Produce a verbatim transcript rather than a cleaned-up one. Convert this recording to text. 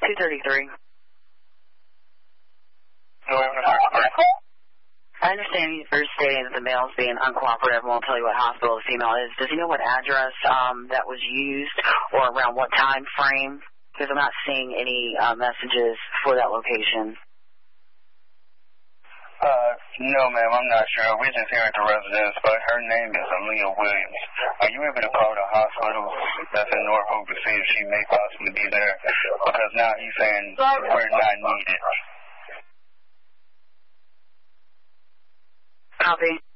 two thirty-three. I understand you're stating that the male's being uncooperative and won't tell you what hospital the female is. Does he know what address um, that was used or around what time frame? Because I'm not seeing any uh, messages for that location. Uh, no, ma'am, I'm not sure. We're just here at the residence, but her name is Aaliyah Williams. Are you able to call the hospital that's in Norfolk to see if she may possibly be there? Because now he's saying we're not needed. Copy.